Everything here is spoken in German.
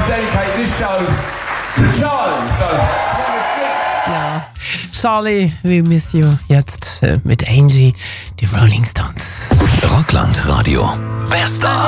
dedicate this show to Charlie. So, ja. Charlie, we miss you. Jetzt mit Angie, die Rolling Stones. Rockland Radio. Bester.